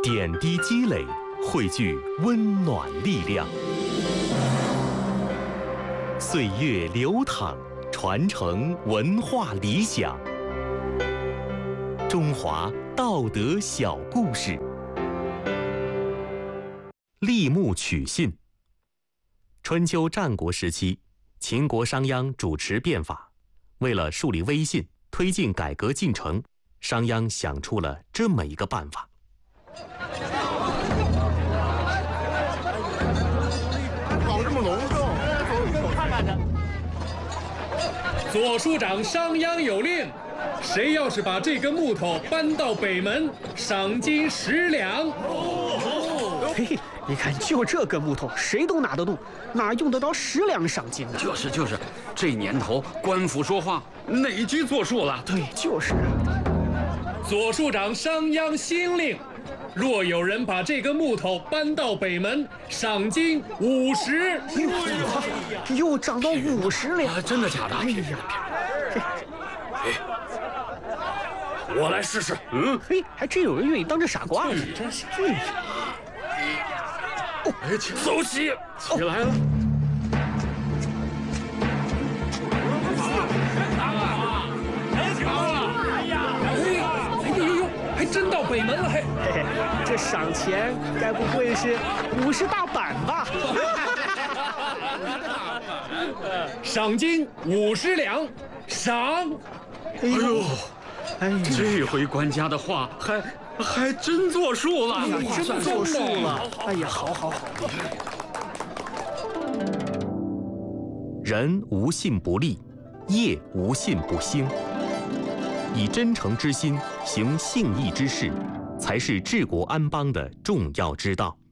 点滴积累，汇聚温暖力量。岁月流淌，传承文化理想。中华道德小故事。立木取信。春秋战国时期，秦国商鞅主持变法，为了树立威信，推进改革进程，商鞅想出了这么一个办法。 搞这么隆重，走看看去。 左书长商鞅有令，谁要是把这根木头搬到北门，赏金10两。 嘿嘿，你看，就这根木头，谁都拿得动，哪用得着10两赏金呢？ 就是，这年头官府说话哪句作数了？ 对，就是啊。 左书长商鞅新令，若有人把这根木头搬到北门，赏金50。 又涨到50两， 真的假的？ 哎呀， 我来试试。 嘿，还真有人愿意当这傻瓜呢。 真是。 走起，起来了。 还真到北门了，嘿， 这赏钱该不会是50大板吧？ 赏金50两，赏。 哎呦，这回官家的话还真作数了， 真作数了。哎呀，好。 人无信不立，业无信不兴。以真诚之心行信义之事，才是治国安邦的重要之道。